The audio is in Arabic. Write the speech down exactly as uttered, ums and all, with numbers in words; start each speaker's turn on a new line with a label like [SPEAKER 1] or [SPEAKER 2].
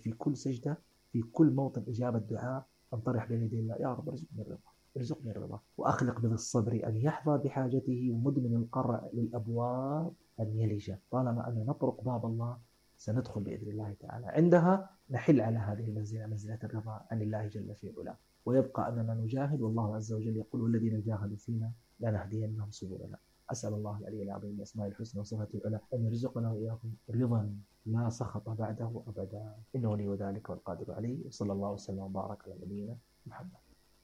[SPEAKER 1] في كل سجدة، في كل موطن إجابة دعاء أنطرح بين يدي الله: يا رب ارزقني الرضا، ارزقني الرضا. وأخلق بالصبر أن يحظى بحاجته، ومدمن القرع للأبواب أن يلج. طالما أن نطرق باب الله سندخل بإذن الله تعالى، عندها نحل على هذه المنزلة، منزلة الرضا عن الله جل في علاه. ويبقى أننا نجاهد، والله عز وجل يقول: والذين جاهدوا فينا لنهدينهم سبلنا. أسأل الله العلي العظيم بأسماء الحسنى وصفاته العلى أن يرزقنا وإياكم رضا لا سخط بعده أبدا، إنه ولي ذلك والقادر عليه. وصلى الله وسلم وبارك على نبينا محمد.